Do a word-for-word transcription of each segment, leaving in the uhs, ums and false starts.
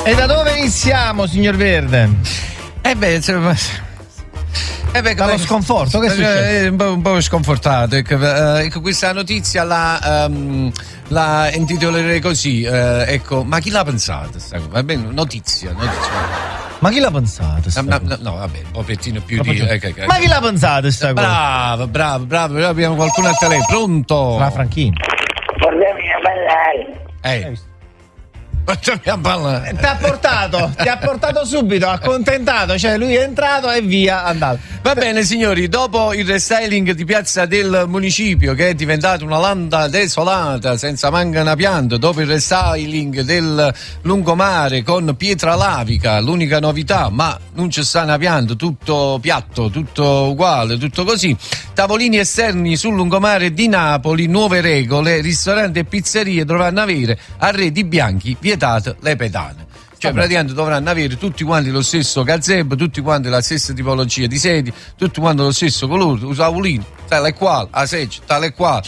E da dove iniziamo, signor Verde? Eh beh, insomma, eh beh, dallo sconforto, che succede? Eh, un, po', un po' sconfortato. Ecco, eh, ecco, questa notizia la, um, la intitolerei così. Eh, ecco, ma chi l'ha pensata? Va bene, notizia, notizia. Ma chi l'ha pensato? No, no, no, vabbè, un pochettino più di. Eh, okay, okay. Ma chi l'ha pensato sta cosa? Bravo, bravo, bravo. Abbiamo qualcuno al telefono. Pronto? La Franchini. Portami a ballare. Eh. Ti ha portato, ti ha portato subito, accontentato, cioè lui è entrato e via, andato. Va bene signori, dopo il restyling di Piazza del Municipio che è diventata una landa desolata senza manca una pianta, dopo il restyling del lungomare con pietra lavica, l'unica novità, ma non c'è sta una pianta, tutto piatto, tutto uguale, tutto così. Tavolini esterni sul lungomare di Napoli, nuove regole, ristoranti e pizzerie dovranno avere arredi bianchi, vietate le pedane. Cioè praticamente dovranno avere tutti quanti lo stesso gazebo, tutti quanti la stessa tipologia di sedie, tutti quanti lo stesso colore, un tavolino tale e quale, la sedia tale e quale,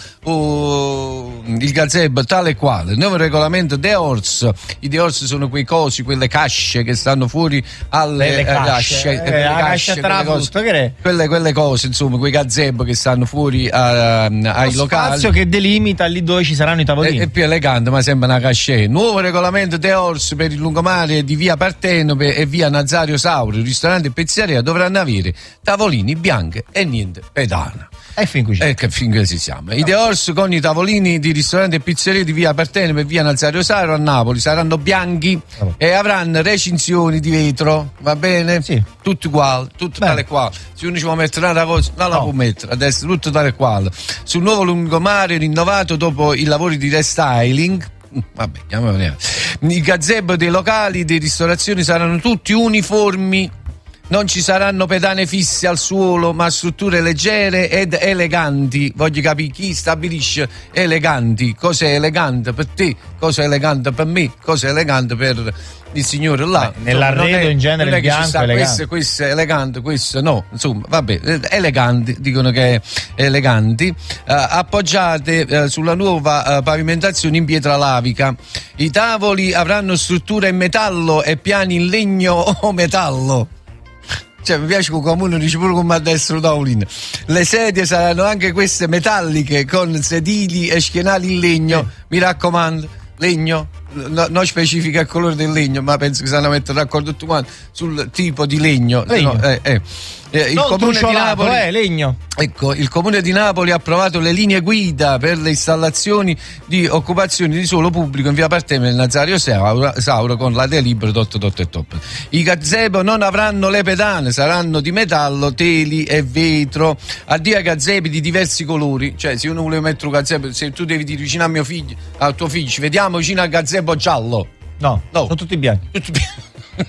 uh, il gazebo tale e quale. Il nuovo regolamento De Ors, i De Ors sono quei cosi, quelle casce che stanno fuori alle le casce, casce, eh, la cascia tra cose, tutto, che quelle, quelle cose, insomma, quei gazebo che stanno fuori a, ai lo locali. Spazio che delimita lì dove ci saranno i tavolini. È, è più elegante, ma sembra una casce. Nuovo regolamento De Ors per il lungomare di via Partenope e via Nazario Sauri, ristoranti e pizzeria dovranno avere tavolini bianchi e niente pedana. E fin qui ecco, fin qui ci siamo. No. I De Ors con i tavolini di ristoranti e pizzerie di via Partenope e via Nazario Sauri a Napoli saranno bianchi oh. e avranno recinzioni di vetro, va bene? Sì. Tutti uguali, tutto tale e quale. Se uno ci vuole mettere una cosa, non la no. può mettere, adesso tutto tale e quale. Sul nuovo lungomare rinnovato dopo i lavori di restyling, vabbè, chiamiamolo. I gazebo dei locali di ristorazione saranno tutti uniformi, non ci saranno pedane fisse al suolo, ma strutture leggere ed eleganti. Voglio capire chi stabilisce eleganti, cosa è elegante per te, cosa è elegante per me, cosa è elegante per il signore là. Beh, nell'arredo è, in genere non è il bianco sta, elegante. Questo, questo è elegante, questo no, insomma, vabbè, eleganti, dicono che è eleganti, uh, appoggiate uh, sulla nuova uh, pavimentazione in pietra lavica. I tavoli avranno struttura in metallo e piani in legno o metallo. Cioè mi piace che il comune dice pure come adesso tavolino. Le sedie saranno anche queste metalliche con sedili e schienali in legno, eh. mi raccomando, legno, no, non specifica il colore del legno, ma penso che saranno mettere d'accordo tutti quanti sul tipo di legno, legno. No, eh, eh. Eh, il non comune di Napoli, eh, legno. Ecco, il comune di Napoli ha approvato le linee guida per le installazioni di occupazioni di suolo pubblico in via Partenope del Nazario Sauro, Sauro con la delibera dot dot e top. I gazebo non avranno le pedane, saranno di metallo, teli e vetro. Addio ai gazebi di diversi colori, cioè se uno vuole mettere un gazebo, se tu devi dire vicino a mio figlio, al tuo figlio, ci vediamo vicino al gazebo giallo. No, no, sono tutti bianchi. Tutti bianchi.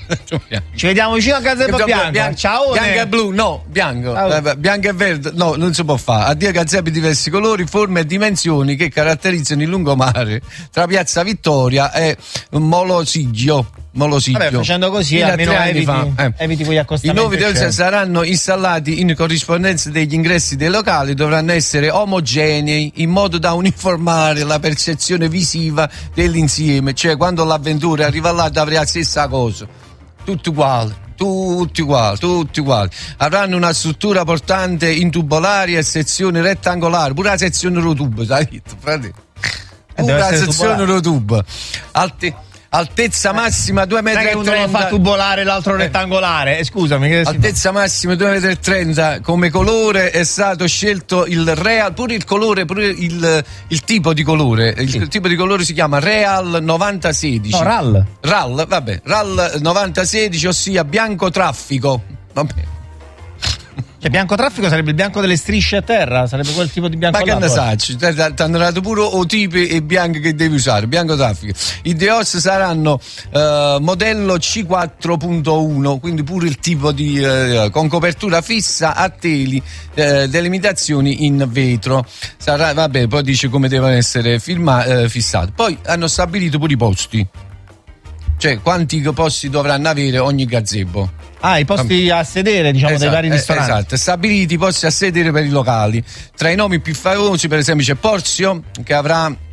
Ci vediamo vicino al gazebo bianco. Bianco, ciao. Bianco e blu, no, bianco. Eh, bianco e verde, no, non si può fare. Addio gazebi di diversi colori, forme e dimensioni che caratterizzano il lungomare tra Piazza Vittoria e Molosigio. Molosigio. Vabbè, facendo così almeno eviti, eh. eviti quegli accostamenti. I nuovi deodori saranno installati in corrispondenza degli ingressi dei locali, dovranno essere omogenei in modo da uniformare la percezione visiva dell'insieme, cioè quando l'avventura arriva là avrà la stessa cosa, tutti uguali. Tutti uguali, tutti uguali. Avranno una struttura portante in tubolari e sezioni rettangolari, pure la sezione rotube, sai detto, frate. Pure la sezione rotube. Alti altezza massima due metri e trenta. Uno lo fa tubolare, l'altro rettangolare. Eh, scusami. Che altezza massima due metri e trenta. Come colore è stato scelto il Real, pure il colore, pure il, il tipo di colore. Il, sì. il tipo di colore si chiama Real novanta sedici. No, R A L. R A L, vabbè. R A L novanta sedici, ossia bianco traffico. Vabbè. Cioè, bianco traffico sarebbe il bianco delle strisce a terra, sarebbe quel tipo di bianco. Ma che ne sai? Ti hanno dato pure o tipi e bianchi che devi usare, bianco traffico. I De Ors saranno uh, modello C quattro punto uno, quindi pure il tipo di uh, con copertura fissa a teli, uh, delimitazioni in vetro. Sarà, vabbè, poi dice come devono essere firma, uh, fissati. Poi hanno stabilito pure i posti. Cioè, quanti posti dovranno avere ogni gazebo? Ah, i posti a sedere, diciamo, esatto, dei vari ristoranti. Esatto, stabiliti i posti a sedere per i locali. Tra i nomi più famosi, per esempio, c'è Porzio, che avrà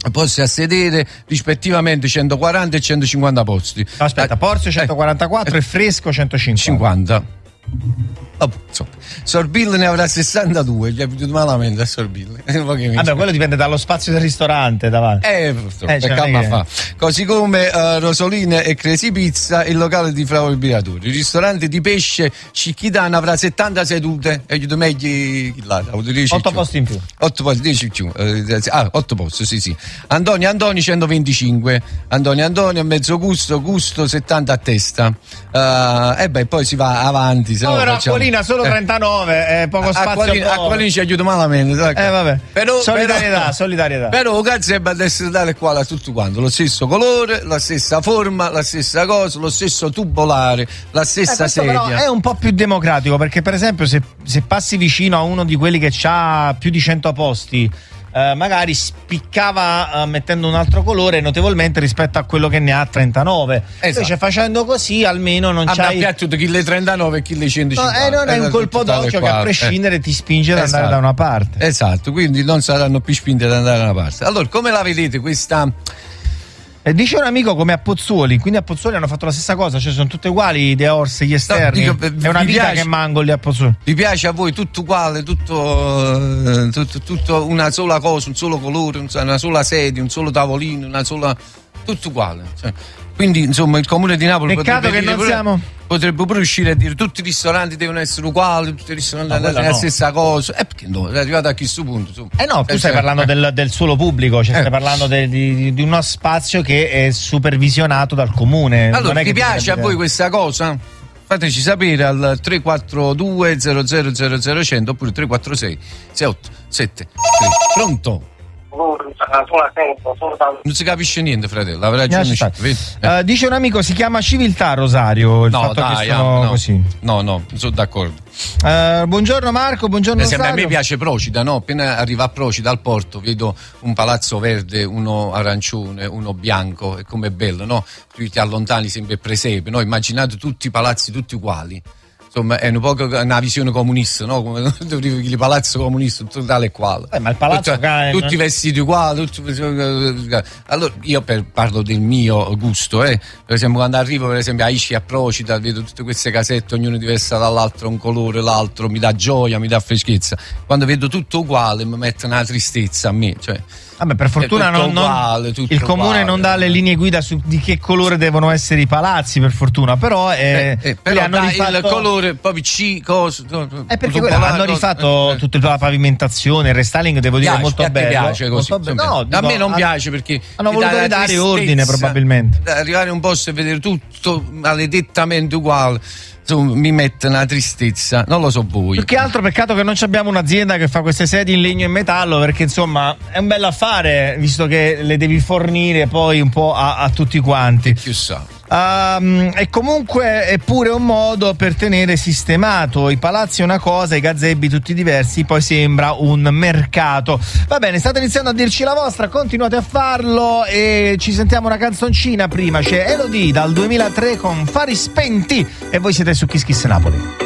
posti a sedere rispettivamente centoquaranta e centocinquanta posti. Aspetta, Porzio centoquarantaquattro eh, e Fresco centocinquanta. cinquanta. Oh, Sorbillo ne avrà sessantadue, gli è venuto malamente a Sorbillo. Vabbè, quello dipende dallo spazio del ristorante davanti. Eh, eh cioè, calma che... fa. Così come uh, Rosoline e Crazy Pizza, il locale di Fravo il Biratori. Il ristorante di pesce Cicchitano avrà settanta sedute e gli do meglio otto posti in più. otto posti, dieci più. Eh, ah, otto posti, sì, sì. Antonio Antonio centoventicinque. Antonio Antonio a mezzo gusto, gusto settanta a testa. Uh, e beh, poi si va avanti. No, però facciamo... Acquolina solo trentanove, eh, poco spazio. Acquolina, Acquolina ci aiuta malamente. Dai. Eh, vabbè. Però, solidarietà, però, solidarietà. Però gazebo ad essere tale quale a tutto quanto, lo stesso colore, la stessa forma, la stessa cosa, lo stesso tubolare, la stessa eh, sedia. Però è un po' più democratico, perché per esempio se, se passi vicino a uno di quelli che ha più di cento posti, Uh, magari spiccava uh, mettendo un altro colore notevolmente rispetto a quello che ne ha trentanove. Esatto. Invece facendo così almeno non c'hai piaciuto chi le trentanove e chi le centocinquanta. No, eh, non è un colpo d'occhio che a prescindere eh. ti spinge ad esatto. andare da una parte. Esatto, quindi non saranno più spinti ad andare da una parte. Allora, come la vedete questa... E dice un amico come a Pozzuoli, quindi a Pozzuoli hanno fatto la stessa cosa, cioè sono tutte uguali le orse, gli esterni. No, dico, è una vita piace, che mango lì a Pozzuoli. Vi piace a voi tutto uguale, tutto, tutto, tutto una sola cosa, un solo colore, una sola sedia, un solo tavolino, una sola, tutto uguale. Cioè, quindi insomma il comune di Napoli peccato che non pure, siamo potrebbe pure uscire a dire tutti i ristoranti devono essere uguali, tutti i ristoranti no, devono essere no. la stessa cosa. E eh, perché no? È arrivato a questo punto. Insomma. Eh no, tu eh, stai cioè, parlando eh. del, del suolo pubblico, cioè eh. stai parlando de, di, di uno spazio che è supervisionato dal comune. Allora, non è vi che piace a voi questa cosa? Fateci sapere al tre quattro due zero zero zero zero uno zero oppure tre quattro sei sei otto sette tre. Pronto? Non si capisce niente, fratello. Avrà già uh, dice un amico, si chiama civiltà, Rosario. Il no, fatto dai, che sono no, così. No, no, non sono d'accordo. Uh, buongiorno Marco, buongiorno eh, Rosario. A me piace Procida, no? Appena arriva a Procida al porto, vedo un palazzo verde, uno arancione, uno bianco, e com'è bello, no? Tu ti allontani sempre presepe, no? Immaginate tutti i palazzi tutti uguali. Insomma, è un po' una visione comunista, no? Come il palazzo comunista, tutto tale e quale. Eh, ma il palazzo tutti, ca- tutti non... vestiti uguali. Tutti... Allora, io per, parlo del mio gusto, eh. Per esempio, quando arrivo, per esempio, a Ischia, a Procida, vedo tutte queste casette, ognuno diversa dall'altro, un colore, l'altro, mi dà gioia, mi dà freschezza. Quando vedo tutto uguale, mi mette una tristezza a me, cioè. Vabbè, per fortuna non, uguale, non, il comune uguale, non dà le linee guida su di che colore devono essere i palazzi, per fortuna, però, eh, eh, eh, però hanno rifatto... il colore proprio C cosa è perché hanno rifatto eh, tutta la pavimentazione, il restyling devo dire piace, molto a bello. piace così, molto be- no, dico, a me non hanno, piace perché hanno voluto ridare ordine probabilmente. Arrivare un posto e vedere tutto maledettamente uguale. Insomma, mi mette una tristezza, non lo so voi. Più che altro peccato che non abbiamo un'azienda che fa queste sedie in legno e metallo, perché insomma è un bel affare, visto che le devi fornire poi un po' a, a tutti quanti. Più sa. Um, e comunque è pure un modo per tenere sistemato i palazzi è una cosa, i gazebbi tutti diversi, poi sembra un mercato. Va bene, state iniziando a dirci la vostra, continuate a farlo e ci sentiamo una canzoncina prima. C'è Elodie dal duemilatré con Fari Spenti e voi siete su Kiss Kiss Napoli.